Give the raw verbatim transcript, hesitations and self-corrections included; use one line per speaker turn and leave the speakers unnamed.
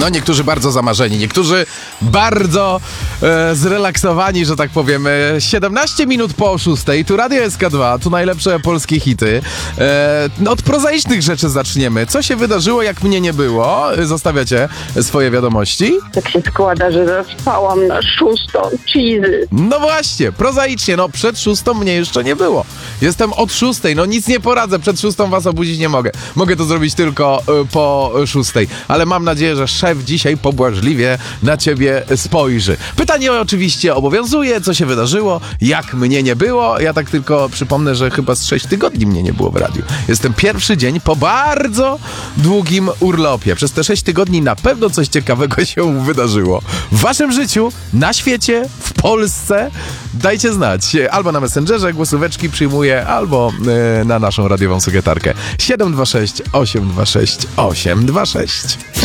No niektórzy bardzo zamarzeni, niektórzy bardzo e, zrelaksowani, że tak powiem. E, siedemnaście minut po szóstej, tu Radio S K dwa, tu najlepsze polskie hity. E, no od prozaicznych rzeczy zaczniemy. Co się wydarzyło, jak mnie nie było? Zostawiacie swoje wiadomości?
Tak się składa, że zaspałam na szóstą. Cheesy.
No właśnie, prozaicznie, no przed szóstą mnie jeszcze nie było. Jestem od szóstej, no nic nie poradzę, przed szóstą was obudzić nie mogę. Mogę to zrobić tylko y, po szóstej, ale mam nadzieję, że szef dzisiaj pobłażliwie na ciebie spojrzy. Pytanie oczywiście obowiązuje, co się wydarzyło, jak mnie nie było. Ja tak tylko przypomnę, że chyba z sześć tygodni mnie nie było w radiu. Jestem pierwszy dzień po bardzo długim urlopie. Przez te sześć tygodni na pewno coś ciekawego się wydarzyło. W waszym życiu, na świecie, w Polsce. Dajcie znać. Albo na Messengerze głosóweczki przyjmuję, albo yy, na naszą radiową sekretarkę siedem dwa sześć osiem dwa sześć osiem dwa sześć.